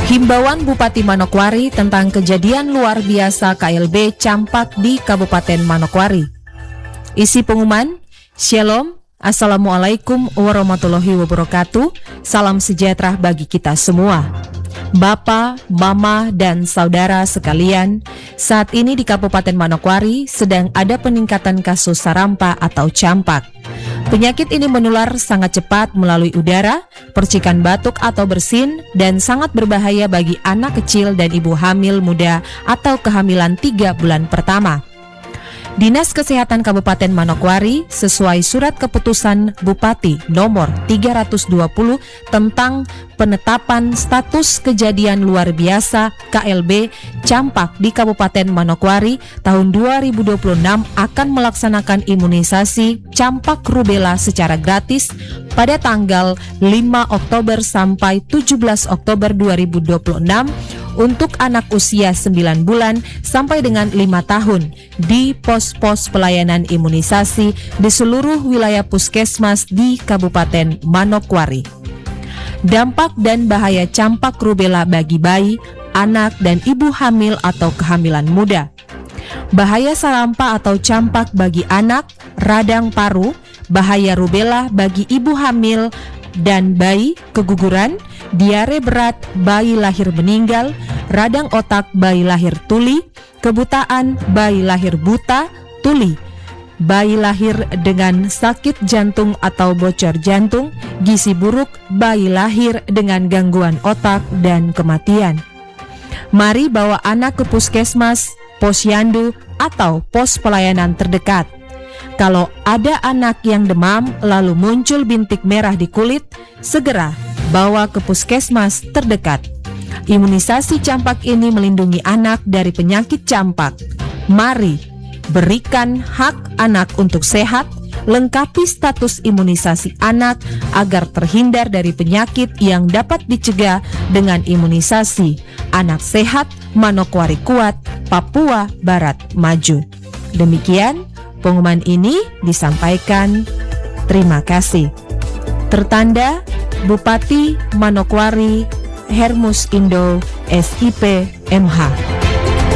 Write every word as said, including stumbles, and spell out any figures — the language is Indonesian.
Himbauan Bupati Manokwari tentang kejadian luar biasa K L B campak di Kabupaten Manokwari. Isi pengumuman, Shalom, Assalamualaikum warahmatullahi wabarakatuh, salam sejahtera bagi kita semua. Bapak, Mama, dan saudara sekalian, saat ini di Kabupaten Manokwari sedang ada peningkatan kasus sarampa atau campak. Penyakit ini menular sangat cepat melalui udara, percikan batuk atau bersin, dan sangat berbahaya bagi anak kecil dan ibu hamil muda atau kehamilan tiga bulan pertama. Dinas Kesehatan Kabupaten Manokwari sesuai surat keputusan Bupati nomor tiga ratus dua puluh tentang penetapan status kejadian luar biasa K L B campak di Kabupaten Manokwari tahun dua ribu dua puluh enam akan melaksanakan imunisasi campak rubella secara gratis pada tanggal lima Oktober sampai tujuh belas Oktober dua ribu dua puluh enam untuk anak usia sembilan bulan sampai dengan lima tahun di pos-pos pelayanan imunisasi di seluruh wilayah puskesmas di Kabupaten Manokwari. Dampak dan bahaya campak rubella bagi bayi, anak, dan ibu hamil atau kehamilan muda. Bahaya sarampa atau campak bagi anak, radang paru, bahaya rubella bagi ibu hamil dan bayi, keguguran, diare berat, bayi lahir meninggal, radang otak, bayi lahir tuli, kebutaan, bayi lahir buta, tuli, bayi lahir dengan sakit jantung atau bocor jantung, gizi buruk, bayi lahir dengan gangguan otak, dan kematian. Mari bawa anak ke puskesmas, posyandu, atau pos pelayanan terdekat. Kalau ada anak yang demam lalu muncul bintik merah di kulit, segera bawa ke puskesmas terdekat. Imunisasi campak ini melindungi anak dari penyakit campak. Mari berikan hak anak untuk sehat, lengkapi status imunisasi anak agar terhindar dari penyakit yang dapat dicegah dengan imunisasi. Anak sehat, Manokwari kuat, Papua Barat maju. Demikian pengumuman ini disampaikan. Terima kasih. Tertanda Bupati Manokwari Hermus Indo S I P M H.